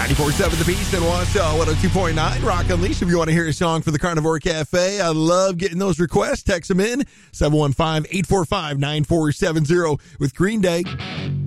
94.7 The Beast and Wausau 102.9 Rock Unleashed. If you want to hear a song for the Carnivore Cafe, I love getting those requests. Text them in 715-845-9470 with Green Day.